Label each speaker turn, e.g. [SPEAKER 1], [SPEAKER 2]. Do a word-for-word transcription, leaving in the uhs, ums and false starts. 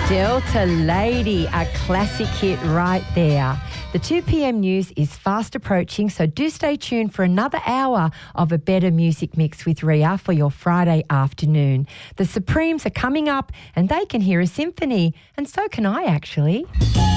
[SPEAKER 1] Delta Lady, a classic hit right there. The two p.m. news is fast approaching, so do stay tuned for another hour of a better music mix with Ria for your Friday afternoon. The Supremes are coming up and they can hear a symphony, and so can I actually.